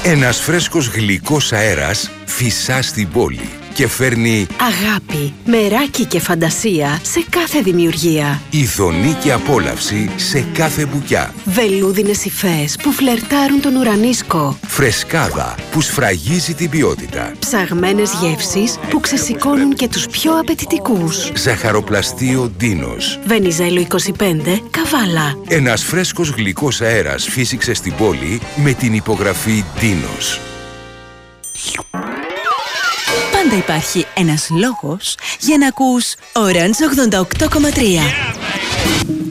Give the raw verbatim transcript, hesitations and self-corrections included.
Ένας φρέσκος γλυκός αέρας φυσά στην πόλη και φέρνει αγάπη, μεράκι και φαντασία σε κάθε δημιουργία. ειδονή και απόλαυση σε κάθε μπουκιά. Βελούδινες υφές που φλερτάρουν τον ουρανίσκο. Φρεσκάδα που σφραγίζει την ποιότητα. Ψαγμένες γεύσεις που ξεσηκώνουν και τους πιο απαιτητικούς. Ζαχαροπλαστείο Ντίνος. Βενιζέλο είκοσι πέντε, Καβάλα. Ένας φρέσκος γλυκός αέρας φύσηξε στην πόλη με την υπογραφή Ντίνος. Πάντα υπάρχει ένας λόγος για να ακούς Orange ογδόντα οκτώ κόμμα τρία.